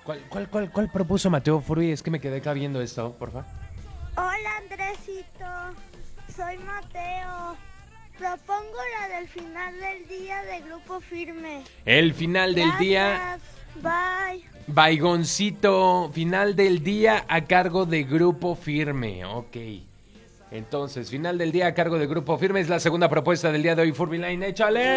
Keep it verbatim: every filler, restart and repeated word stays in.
¿Cuál, cuál, cuál, cuál propuso Mateo Furby? Es que me quedé acá viendo esto, por favor. Hola Andresito, soy Mateo. Propongo la del final del día de Grupo Firme. El final del Gracias. día, Bye. Baigoncito, final del día a cargo de Grupo Firme. Ok. Entonces, final del día a cargo de Grupo Firme es la segunda propuesta del día de hoy, Furby Line. ¡Échale!